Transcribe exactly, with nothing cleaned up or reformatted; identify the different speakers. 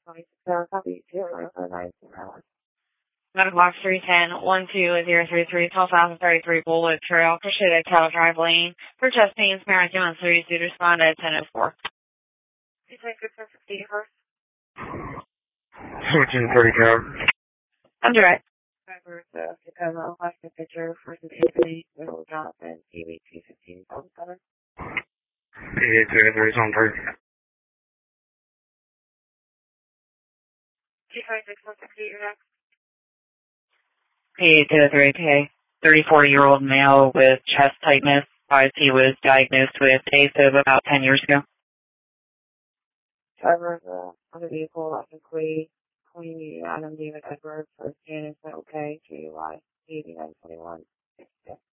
Speaker 1: Medical box three ten one two zero three three, twelve thousand thirty-three Bullwood Trail, Crescita, Cattle Drive Lane. For chest pains, American Series, due to respond at ten oh four.
Speaker 2: seventeen thirty cab.
Speaker 1: I'm direct.
Speaker 2: Driver, uh, Tacoma, Alaska picture, first and Tiffany, Middle Jonathan, T V two fifteen, seven. eighty-eight two three, zone three. two five six one six eight, you're next.
Speaker 1: P two oh three K, thirty-four-year-old male with chest tightness. Advised he was diagnosed with AFib about ten years ago.
Speaker 2: Driver, uh, on the vehicle, that's including Queen Adam David Edwards, first Janice, okay, G U I, eighty-nine twenty-one.